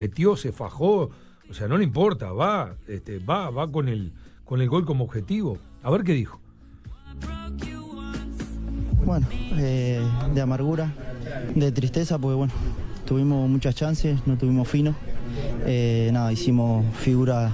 metió, se fajó, o sea, no le importa, va con el gol como objetivo. A ver qué dijo. Bueno, de amargura, de tristeza, porque bueno, tuvimos muchas chances, no tuvimos fino. Hicimos figura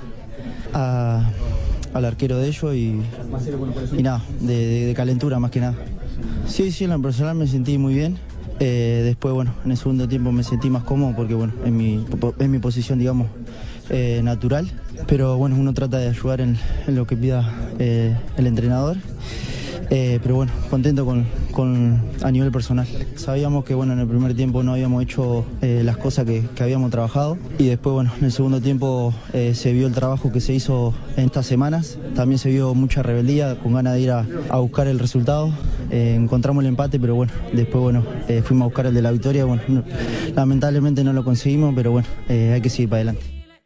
al arquero de ellos y nada, de calentura más que nada. Sí, en lo personal me sentí muy bien. Después, bueno, en el segundo tiempo me sentí más cómodo porque, bueno, en mi posición, digamos, natural. Pero, bueno, uno trata de ayudar en lo que pida el entrenador. Pero, bueno, contento a nivel personal. Sabíamos que, bueno, en el primer tiempo no habíamos hecho las cosas que habíamos trabajado. Y después, bueno, en el segundo tiempo se vio el trabajo que se hizo en estas semanas. También se vio mucha rebeldía, con ganas de ir a buscar el resultado. Encontramos el empate, pero bueno, después fuimos a buscar el de la victoria. Bueno, lamentablemente no lo conseguimos, pero bueno, hay que seguir para adelante.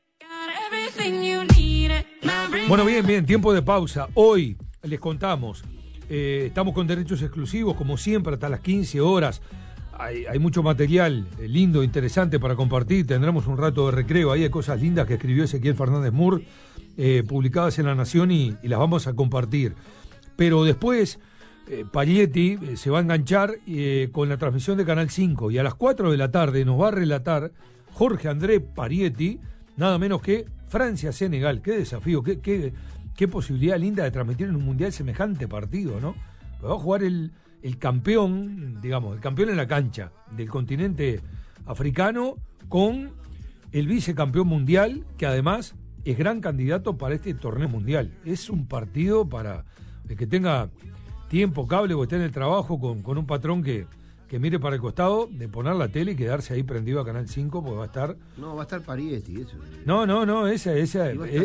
Bueno, bien, tiempo de pausa. Hoy les contamos, estamos con derechos exclusivos, como siempre, hasta las 15 horas. Hay mucho material lindo, interesante para compartir. Tendremos un rato de recreo. Ahí hay cosas lindas que escribió Ezequiel Fernández Mur, publicadas en La Nación y las vamos a compartir. Pero después Parietti se va a enganchar con la transmisión de Canal 5 y a las 4 de la tarde nos va a relatar Jorge André Parietti, nada menos que Francia-Senegal. Qué desafío, qué posibilidad linda de transmitir en un mundial semejante partido, ¿no? Va a jugar el campeón, digamos, el campeón en la cancha del continente africano con el vicecampeón mundial, que además es gran candidato para este torneo mundial. Es un partido para el que tenga tiempo, cable o esté en el trabajo con un patrón que mire para el costado, de poner la tele y quedarse ahí prendido a Canal 5, porque va a estar... No, va a estar Parietti, eso. No, ese es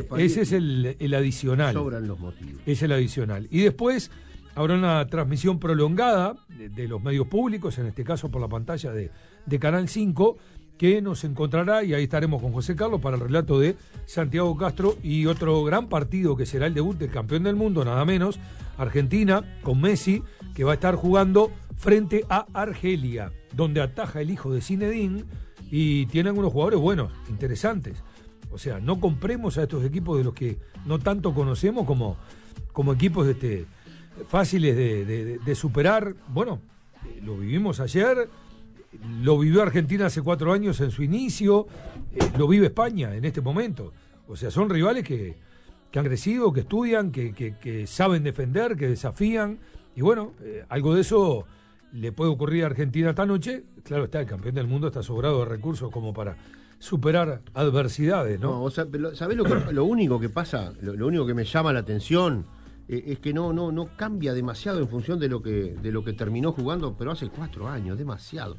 el adicional. Sobran los motivos. Es el adicional. Y después habrá una transmisión prolongada de los medios públicos, en este caso por la pantalla de Canal 5, que nos encontrará, y ahí estaremos con José Carlos para el relato de Santiago Castro y otro gran partido que será el debut del campeón del mundo, nada menos, Argentina, con Messi, que va a estar jugando frente a Argelia, donde ataja el hijo de Zinedine y tienen unos jugadores buenos, interesantes. O sea, no compremos a estos equipos de los que no tanto conocemos como equipos fáciles de superar. Bueno, lo vivimos ayer, lo vivió Argentina hace 4 años en su inicio, lo vive España en este momento. O sea, son rivales que han crecido, que estudian, que saben defender, que desafían. Y bueno, algo de eso le puede ocurrir a Argentina esta noche. Claro está, el campeón del mundo está sobrado de recursos como para superar adversidades, ¿no? No, o sea, ¿sabés lo único que pasa? Lo único que me llama la atención es que no cambia demasiado en función de lo que terminó jugando, pero hace 4 años, demasiado.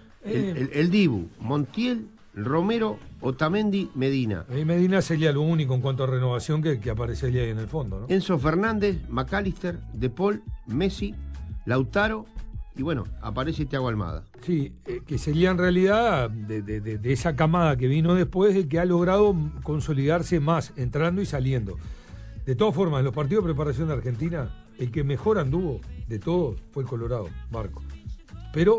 El Dibu, Montiel, Romero, Otamendi, Medina. Y Medina sería lo único en cuanto a renovación que aparecería ahí en el fondo, ¿no? Enzo Fernández, McAllister, De Paul, Messi, Lautaro y bueno, aparece Thiago Almada. Sí, que sería en realidad de esa camada que vino después, el que ha logrado consolidarse más, entrando y saliendo. De todas formas, en los partidos de preparación de Argentina, el que mejor anduvo de todos fue el Colorado, Marco. Pero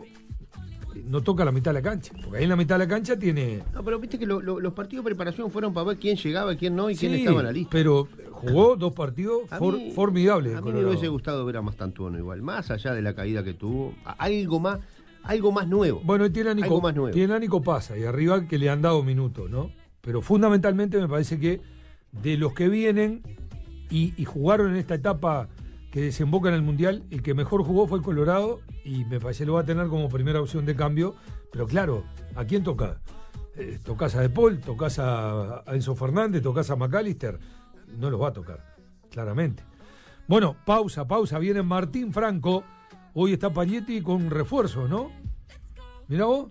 no toca la mitad de la cancha, porque ahí en la mitad de la cancha tiene... No, pero viste que los partidos de preparación fueron para ver quién llegaba, quién no y quién estaba en la lista. Pero jugó 2 partidos formidables. A mí me hubiese gustado ver a Mastantuono igual, más allá de la caída que tuvo, algo más nuevo. Bueno, tiene a Nico Pasa y arriba que le han dado minutos, ¿no? Pero fundamentalmente me parece que de los que vienen y jugaron en esta etapa que desemboca en el Mundial, el que mejor jugó fue el Colorado y me parece que lo va a tener como primera opción de cambio. Pero claro, ¿a quién toca? ¿Tocás a De Paul? ¿Tocás a Enzo Fernández? ¿Tocás a McAllister? No los va a tocar, claramente. Bueno, pausa, viene Martín Franco. Hoy está Parietti con refuerzo, ¿no? Mirá vos.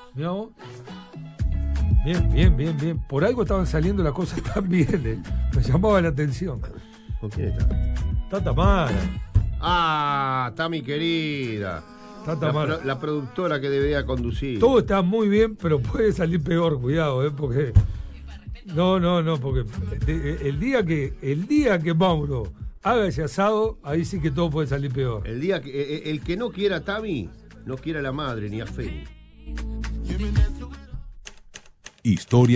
Bien. Por algo estaban saliendo las cosas tan bien, Me llamaba la atención. ¿Con quién está? Está Tamara. Ah, está mi querida. Está Tamara. La productora que debería conducir. Todo está muy bien, pero puede salir peor, cuidado, porque... No, porque el día que Mauro haga ese asado, ahí sí que todo puede salir peor. El que no quiera a Tami, no quiera a la madre ni a Feni. Historia